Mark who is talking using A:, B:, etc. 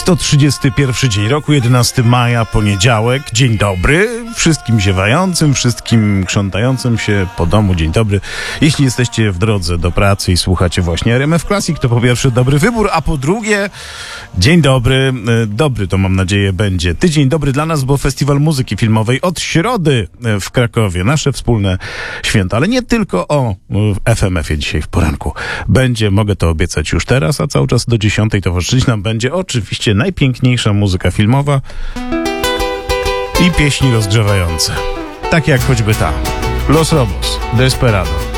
A: 131 dzień roku, 11 maja, poniedziałek. Dzień dobry wszystkim ziewającym, wszystkim krzątającym się po domu. Dzień dobry. Jeśli jesteście w drodze do pracy i słuchacie właśnie RMF Classic, to po pierwsze dobry wybór, a po drugie dzień dobry. Dobry to mam nadzieję będzie tydzień dobry dla nas, bo Festiwal Muzyki Filmowej od środy w Krakowie. Nasze wspólne święto, ale nie tylko o FMF-ie dzisiaj w poranku. Będzie, mogę to obiecać już teraz, a cały czas do 10 towarzyszyć nam będzie oczywiście najpiękniejsza muzyka filmowa i pieśni rozgrzewające. Tak jak choćby ta. Los Lobos, Desperado.